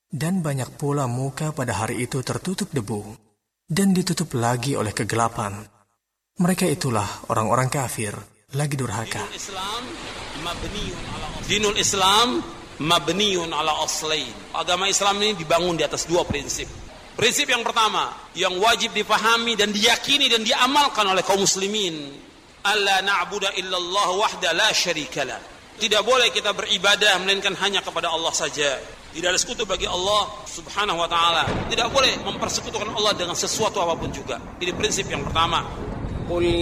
Dan banyak pula muka pada hari itu tertutup debu, dan ditutup lagi oleh kegelapan. Mereka itulah orang-orang kafir, lagi durhaka. Dinul Islam mabniun ala aslain. Agama Islam ini dibangun di atas dua prinsip. Prinsip yang pertama, yang wajib dipahami dan diyakini dan diamalkan oleh kaum muslimin, alla na'budu illallah wahda la syarikalah. Tidak boleh kita beribadah melainkan hanya kepada Allah saja. Tidak ada sekutu bagi Allah subhanahu wa ta'ala. Tidak boleh mempersekutukan Allah dengan sesuatu apapun juga. Ini prinsip yang pertama.